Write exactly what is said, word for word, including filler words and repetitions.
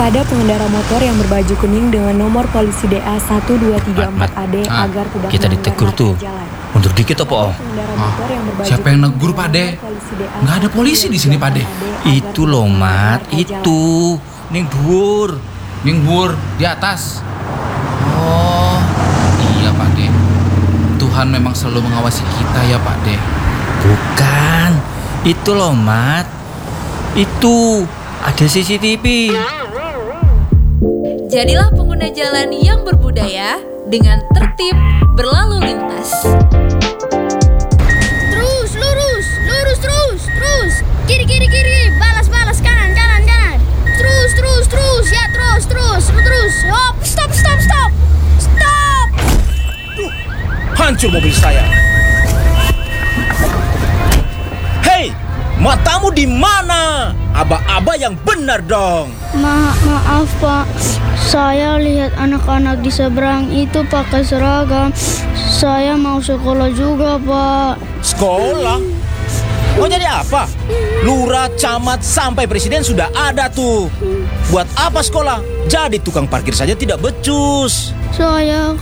kepada pengendara motor yang berbaju kuning dengan nomor polisi D A satu dua tiga empat A D ah, agar tidak kita melanggar ditegur tuh. marka jalan. Mundur dikit apa, Om? Pengendara motor yang berbaju siapa yang kuning negur, Pak De? dengan polisi D A Nggak ada polisi di sini, Pak De. satu dua tiga empat A D Itu agar loh, tidak Mat. melanggar marka Itu. Ning dhuwur. Ning bur di atas. Oh, iya Pak De. Tuhan memang selalu mengawasi kita ya Pak De. Bukan. Itu loh, Mat. Itu. Ada C C T V. Jadilah pengguna jalan yang berbudaya dengan tertib berlalu lintas. Terus, lurus, lurus, terus, terus. Kiri, kiri, kiri. Balas, balas, kanan, kanan, kanan. Terus, terus, terus. Ya, terus, terus, terus. Hop, stop, stop, stop. Stop. Duh, hancur mobil saya. Hei, matamu di mana? Aba-aba yang benar dong. Ma maaf Pak, saya lihat anak-anak di seberang itu pakai seragam. Saya mau sekolah juga Pak. Sekolah? Mau jadi apa? Lurah, camat, sampai presiden sudah ada tuh. Buat apa sekolah? Jadi tukang parkir saja tidak becus. Saya